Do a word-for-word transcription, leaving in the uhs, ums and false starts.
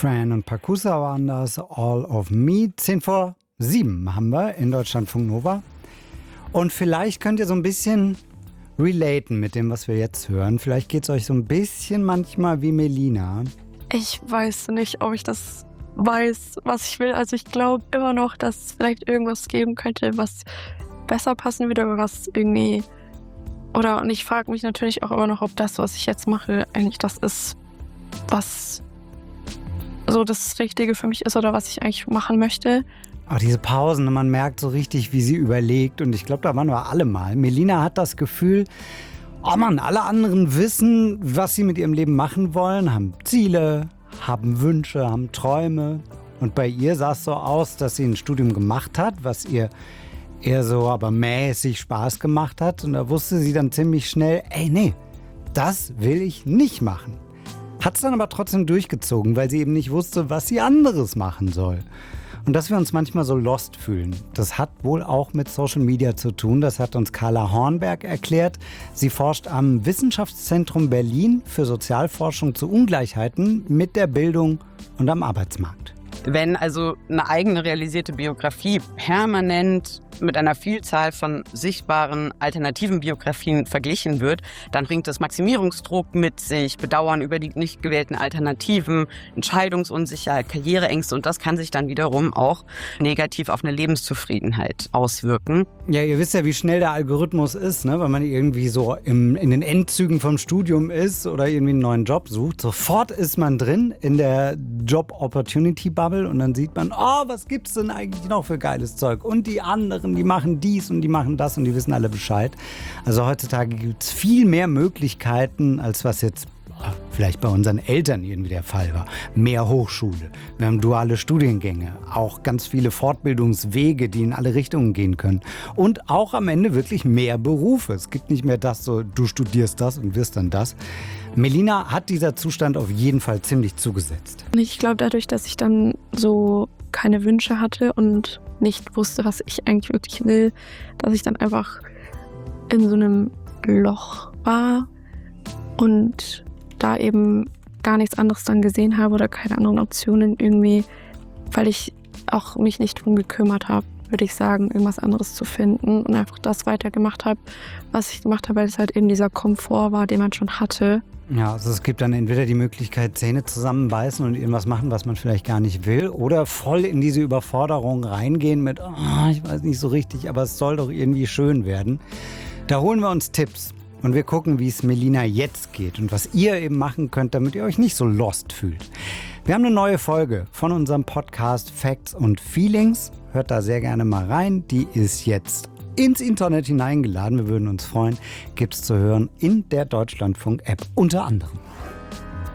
Fran und Pacusa waren das, All of Me. zehn vor sieben haben wir in Deutschlandfunk Nova. Und vielleicht könnt ihr so ein bisschen relaten mit dem, was wir jetzt hören. Vielleicht geht es euch so ein bisschen manchmal wie Melina. Ich weiß nicht, ob ich das weiß, was ich will. Also ich glaube immer noch, dass es vielleicht irgendwas geben könnte, was besser passen würde, aber was irgendwie... Oder und ich frage mich natürlich auch immer noch, ob das, was ich jetzt mache, eigentlich das ist, was so das Richtige für mich ist oder was ich eigentlich machen möchte. Auch diese Pausen, man merkt so richtig, wie sie überlegt. Und ich glaube, da waren wir alle mal. Melina hat das Gefühl, oh Mann, alle anderen wissen, was sie mit ihrem Leben machen wollen, haben Ziele, haben Wünsche, haben Träume. Und bei ihr sah es so aus, dass sie ein Studium gemacht hat, was ihr eher so aber mäßig Spaß gemacht hat. Und da wusste sie dann ziemlich schnell, ey, nee, das will ich nicht machen. Hat es dann aber trotzdem durchgezogen, weil sie eben nicht wusste, was sie anderes machen soll. Und dass wir uns manchmal so lost fühlen, das hat wohl auch mit Social Media zu tun. Das hat uns Carla Hornberg erklärt. Sie forscht am Wissenschaftszentrum Berlin für Sozialforschung zu Ungleichheiten mit der Bildung und am Arbeitsmarkt. Wenn also eine eigene realisierte Biografie permanent mit einer Vielzahl von sichtbaren alternativen Biografien verglichen wird, dann bringt das Maximierungsdruck mit sich, Bedauern über die nicht gewählten Alternativen, Entscheidungsunsicherheit, Karriereängste und das kann sich dann wiederum auch negativ auf eine Lebenszufriedenheit auswirken. Ja, ihr wisst ja, wie schnell der Algorithmus ist, ne? Wenn man irgendwie so im, in den Endzügen vom Studium ist oder irgendwie einen neuen Job sucht. Sofort ist man drin in der Job-Opportunity-Bubble und dann sieht man, oh, was gibt's denn eigentlich noch für geiles Zeug? Und die anderen, die machen dies und die machen das und die wissen alle Bescheid. Also heutzutage gibt es viel mehr Möglichkeiten, als was jetzt vielleicht bei unseren Eltern irgendwie der Fall war. Mehr Hochschule, wir haben duale Studiengänge, auch ganz viele Fortbildungswege, die in alle Richtungen gehen können. Und auch am Ende wirklich mehr Berufe. Es gibt nicht mehr das so, du studierst das und wirst dann das. Melina hat dieser Zustand auf jeden Fall ziemlich zugesetzt. Und ich glaube, dadurch, dass ich dann so keine Wünsche hatte und nicht wusste, was ich eigentlich wirklich will, dass ich dann einfach in so einem Loch war und da eben gar nichts anderes dann gesehen habe oder keine anderen Optionen irgendwie, weil ich auch mich nicht drum gekümmert habe, würde ich sagen, irgendwas anderes zu finden und einfach das weitergemacht habe, was ich gemacht habe, weil es halt eben dieser Komfort war, den man schon hatte. Ja, also es gibt dann entweder die Möglichkeit, Zähne zusammenbeißen und irgendwas machen, was man vielleicht gar nicht will, oder voll in diese Überforderung reingehen mit, oh, ich weiß nicht so richtig, aber es soll doch irgendwie schön werden. Da holen wir uns Tipps und wir gucken, wie es Melina jetzt geht und was ihr eben machen könnt, damit ihr euch nicht so lost fühlt. Wir haben eine neue Folge von unserem Podcast Facts und Feelings. Hört da sehr gerne mal rein. Die ist jetzt ins Internet hineingeladen. Wir würden uns freuen. Gibt es zu hören in der Deutschlandfunk-App unter anderem.